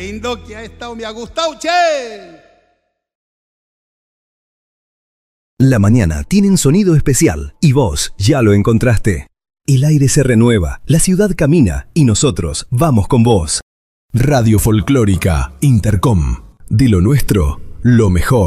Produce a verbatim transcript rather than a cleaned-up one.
lindo que ha estado, me ha gustado, che. La mañana tiene un sonido especial y vos ya lo encontraste. El aire se renueva, la ciudad camina y nosotros vamos con vos. Radio Folclórica Intercom. De lo nuestro, lo mejor.